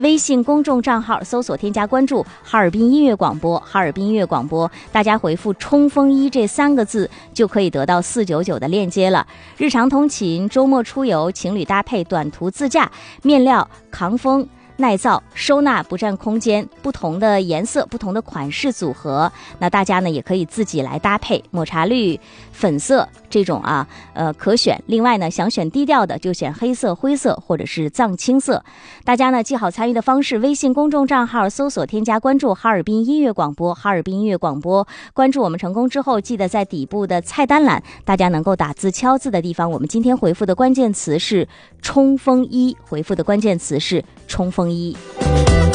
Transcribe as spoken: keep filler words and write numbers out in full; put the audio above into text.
微信公众账号搜索添加关注哈尔滨音乐广播，哈尔滨音乐广播，大家回复冲锋衣这三个字就可以得到四九九的链接了。日常通勤、周末出游、情侣搭配、短途自驾，面料抗风耐造，收纳不占空间，不同的颜色、不同的款式组合，那大家呢也可以自己来搭配，抹茶绿、粉色这种啊，呃可选。另外呢，想选低调的就选黑色、灰色或者是藏青色。大家呢记好参与的方式：微信公众账号搜索添加关注哈尔滨音乐广播，哈尔滨音乐广播。关注我们成功之后，记得在底部的菜单栏，大家能够打字敲字的地方，我们今天回复的关键词是冲锋衣，回复的关键词是冲锋衣。